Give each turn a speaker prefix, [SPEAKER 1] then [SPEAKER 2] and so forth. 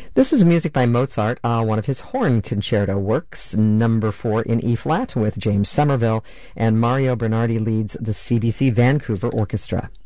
[SPEAKER 1] This is music by Mozart, one of his horn concerto works, number 4 in E-flat with James Somerville, and Mario Bernardi leads the CBC Vancouver Orchestra.